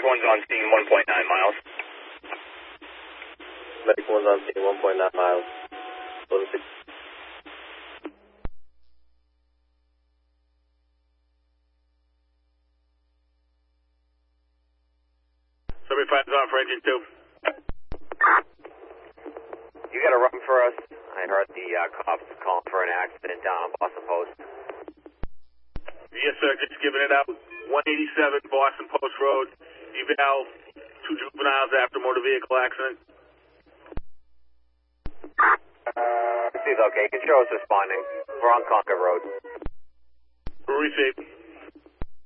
Medic 1's on scene, 1.9 miles. Medic 1's on scene, 1.9 miles. 11-6. Somebody finds on for engine 2. You got a run for us? I heard the cops calling for an accident down on Boston Post. Yes, sir, just giving it out. 187 Boston Post Road. Eval, 2 juveniles after motor vehicle accident. He's okay. You can show us responding. We're on Concord Road. Received.